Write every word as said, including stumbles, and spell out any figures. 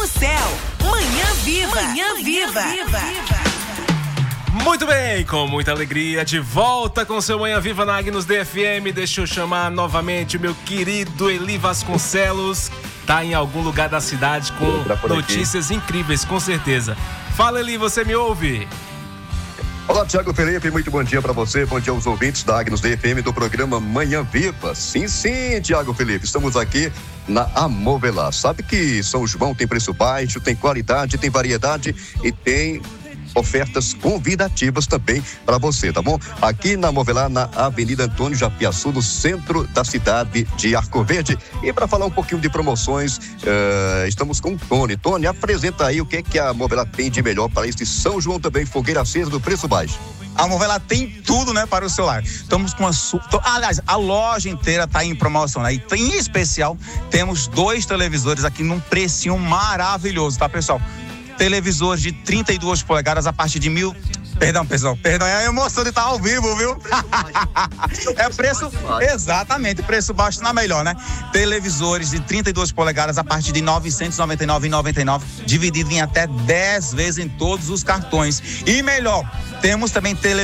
céu. Manhã Viva. Manhã Viva. Muito bem, com muita alegria, de volta com seu Manhã Viva na Agnus D F M. Deixa eu chamar novamente o meu querido Eli Vasconcelos. Tá em algum lugar da cidade com notícias incríveis, com certeza. Fala, Eli, você me ouve? Olá, Tiago Felipe, muito bom dia para você, bom dia aos ouvintes da Agnus D F M do programa Manhã Viva. Sim, sim, Tiago Felipe, estamos aqui na Amovelar. Sabe que São João tem preço baixo, tem qualidade, tem variedade e tem ofertas convidativas também para você, tá bom? Aqui na Amovelar, na Avenida Antônio Japiaçu, no centro da cidade de Arco Verde. E para falar um pouquinho de promoções, uh, estamos com o Tony. Tony, apresenta aí o que é que a Amovelar tem de melhor para este São João também, fogueira acesa do preço baixo. A Amovelar tem tudo, né, para o celular. Estamos com a... Su... Aliás, a loja inteira está em promoção, né? E em especial, temos dois televisores aqui num precinho maravilhoso, tá, pessoal? Televisores de trinta e duas polegadas a partir de mil... Perdão, pessoal, perdão, é a emoção de estar ao vivo, viu? É preço, exatamente, preço baixo na melhor, né? Televisores de trinta e duas polegadas a partir de novecentos e noventa e nove reais e noventa e nove centavos, dividido em até dez vezes em todos os cartões. E melhor, temos também televisores